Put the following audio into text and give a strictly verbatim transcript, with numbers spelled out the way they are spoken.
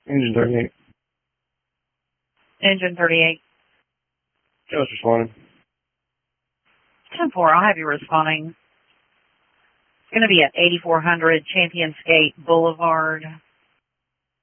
Engine thirty-eight. Engine thirty-eight. Just responding. ten four, I'll have you responding. It's going to be at eighty-four hundred Champions Gate Boulevard.